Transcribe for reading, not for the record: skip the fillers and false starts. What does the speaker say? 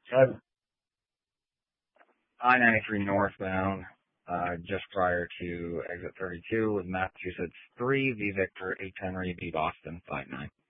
I-93 northbound, just prior to exit 32 with Massachusetts 3, V Victor 8 Henry, V Boston 59.